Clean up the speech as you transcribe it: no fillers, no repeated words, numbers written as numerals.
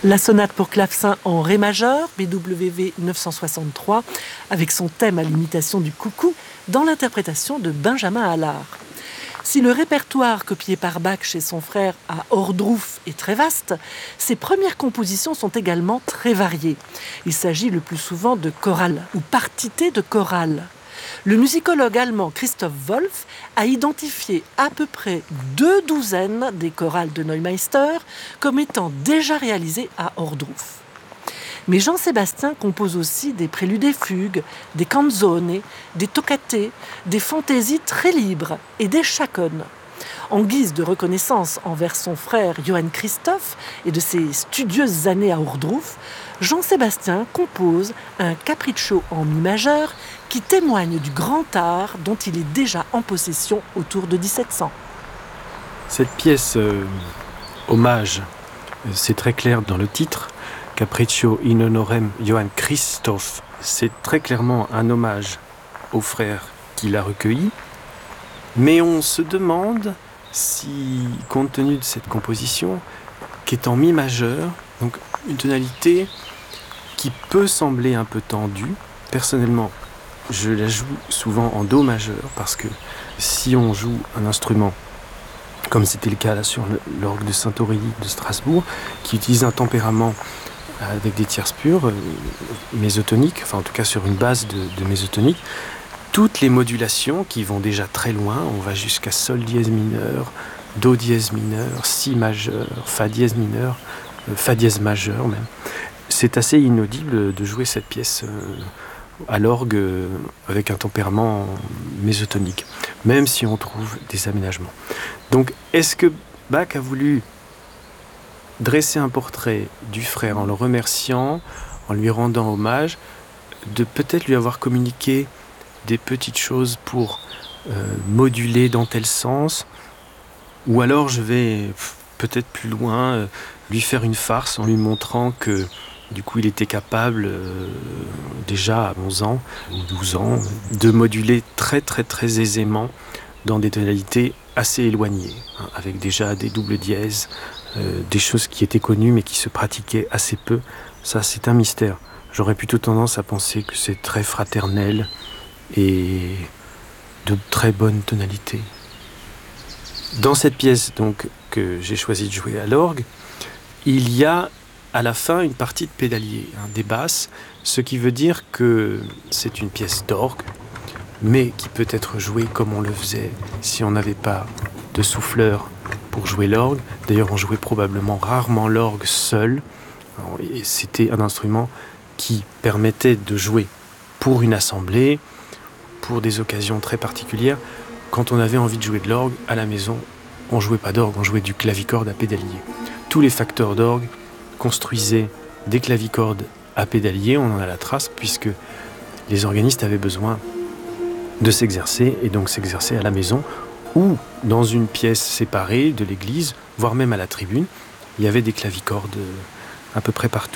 La sonate pour clavecin en ré majeur, BWV 963, avec son thème à l'imitation du coucou, dans l'interprétation de Benjamin Allard. Si le répertoire copié par Bach chez son frère à Ohrdruf est très vaste, ses premières compositions sont également très variées. Il s'agit le plus souvent de chorales ou partités de chorales. Le musicologue allemand Christoph Wolff a identifié à peu près 24 des chorales de Neumeister comme étant déjà réalisées à Ohrdruf. Mais Jean-Sébastien compose aussi des préludes et fugues, des canzone, des toccate, des fantaisies très libres et des chaconnes. En guise de reconnaissance envers son frère Johann Christoph et de ses studieuses années à Ohrdruf, Jean-Sébastien compose un capriccio en mi majeur qui témoigne du grand art dont il est déjà en possession autour de 1700. Cette pièce hommage, c'est très clair dans le titre, Capriccio in honorem Johann Christoph, c'est très clairement un hommage au frère qui l'a recueilli, mais on se demande si, compte tenu de cette composition, qui est en mi majeur, donc une tonalité qui peut sembler un peu tendue, personnellement, je la joue souvent en do majeur, parce que si on joue un instrument, comme c'était le cas là sur l'orgue de Saint-Aurélie de Strasbourg, qui utilise un tempérament avec des tierces pures, mésotoniques, enfin en tout cas sur une base de mésotonique, toutes les modulations qui vont déjà très loin, on va jusqu'à sol dièse mineur, do dièse mineur, si majeur, fa dièse mineur, fa dièse majeur même. C'est assez inaudible de jouer cette pièce à l'orgue avec un tempérament mésotonique, même si on trouve des aménagements. Donc est-ce que Bach a voulu dresser un portrait du frère en le remerciant, en lui rendant hommage, de peut-être lui avoir communiqué des petites choses pour moduler dans tel sens, ou alors je vais peut-être plus loin, lui faire une farce en lui montrant que du coup il était capable déjà à 11 ans ou 12 ans de moduler très très très aisément dans des tonalités assez éloignées, avec déjà des doubles dièses, des choses qui étaient connues mais qui se pratiquaient assez peu. Ça, c'est un mystère. J'aurais plutôt tendance à penser que c'est très fraternel et de très bonnes tonalités. Dans cette pièce donc, que j'ai choisi de jouer à l'orgue, il y a à la fin une partie de pédalier, des basses, ce qui veut dire que c'est une pièce d'orgue, mais qui peut être jouée comme on le faisait si on n'avait pas de souffleur pour jouer l'orgue. D'ailleurs, on jouait probablement rarement l'orgue seul. Et c'était un instrument qui permettait de jouer pour une assemblée, pour des occasions très particulières. Quand on avait envie de jouer de l'orgue à la maison, on ne jouait pas d'orgue, on jouait du clavicorde à pédalier. Tous les facteurs d'orgue construisaient des clavicordes à pédalier, on en a la trace, puisque les organistes avaient besoin de s'exercer, et donc s'exercer à la maison, ou dans une pièce séparée de l'église, voire même à la tribune, il y avait des clavicordes à peu près partout.